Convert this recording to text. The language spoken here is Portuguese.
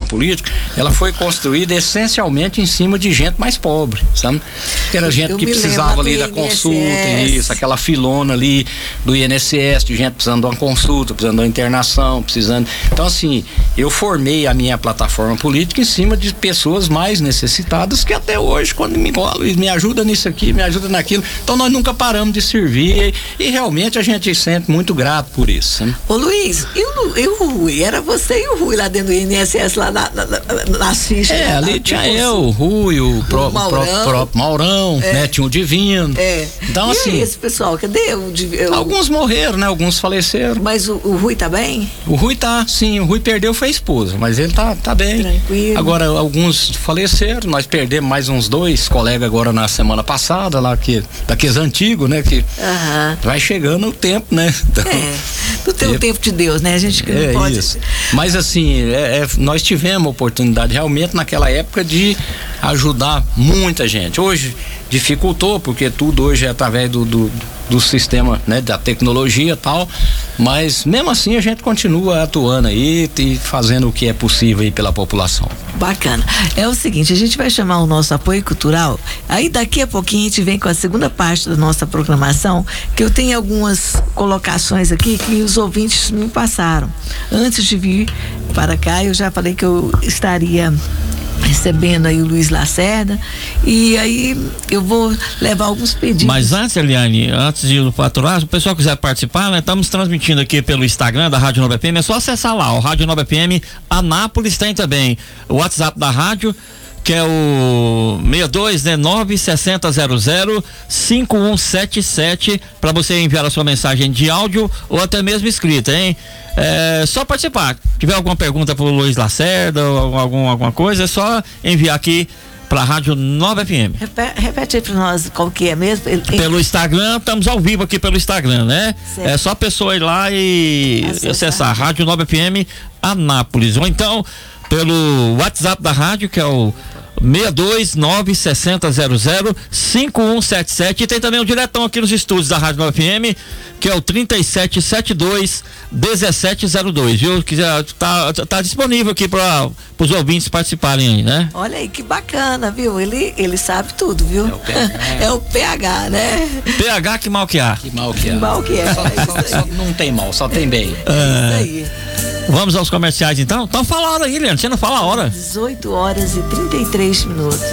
política, ela foi construída essencialmente em cima de gente mais pobre, sabe? Que era gente que precisava ali da consulta, isso, aquela filona ali do INSS, de gente precisando de uma consulta, precisando de uma internação, precisando. Então, assim, eu formei a minha plataforma política em cima de pessoas mais necessitadas que até hoje, quando me enrolam, me ajuda nisso aqui, me ajuda naquilo. Então, nós nunca paramos de servir e realmente a gente se sente muito grato por isso, né? Ô Luiz, e o Rui? Era você e o Rui lá dentro do INSS, lá nas fichas? Ali tinha eu, o Rui, o próprio Maurão, né? Tinha o Divino. Então, e assim. esse pessoal, cadê Alguns morreram, né? Alguns faleceram. Mas o Rui tá bem? O Rui tá, sim. O Rui perdeu foi a esposa, mas ele tá bem. Tranquilo. Agora, alguns faleceram. Nós perdemos mais uns 2 colegas agora na semana passada, lá daqueles antigos, né? Que vai chegando o tempo, né? Então, não tem o tempo de Deus, né? A gente que não pode. Isso. Mas assim, nós tivemos a oportunidade realmente naquela época de ajudar muita gente. Hoje dificultou, porque tudo hoje é através do sistema, né, da tecnologia e tal, mas mesmo assim a gente continua atuando aí e fazendo o que é possível aí pela população. Bacana. É o seguinte, a gente vai chamar o nosso apoio cultural, aí daqui a pouquinho a gente vem com a segunda parte da nossa programação, que eu tenho algumas colocações aqui que os ouvintes me passaram. Antes de vir para cá, eu já falei que eu estaria recebendo aí o Luiz Lacerda, e aí eu vou levar alguns pedidos. Mas antes, Eliane, antes de ir para o pessoal quiser participar, né? Estamos transmitindo aqui pelo Instagram da Rádio Nova FM, é só acessar lá, o Rádio Nova FM Anápolis. Tem também o WhatsApp da rádio, que é o 62-96000-5177, para você enviar a sua mensagem de áudio ou até mesmo escrita, hein? Só participar. Se tiver alguma pergunta pro Luiz Lacerda ou alguma coisa, é só enviar aqui pra Rádio Nova FM. Repete aí pra nós qual que é mesmo. Pelo Instagram, estamos ao vivo aqui pelo Instagram, né? Certo. É só a pessoa ir lá e acessar Rádio Nova FM Anápolis, ou então pelo WhatsApp da rádio, que é o 62-96000-5177, e tem também o diretão aqui nos estúdios da Rádio Nova FM, que é o 3772-1702, viu? Quiser, tá disponível aqui para os ouvintes participarem aí, né? Olha aí que bacana, viu? Ele sabe tudo, viu? É o PH, né? PH que mal que há. Que mal que há. Que mal que é. Só não tem mal, só tem bem. É isso aí. Vamos aos comerciais então? Então fala a hora aí, Leandro, você não fala a hora. 18h33.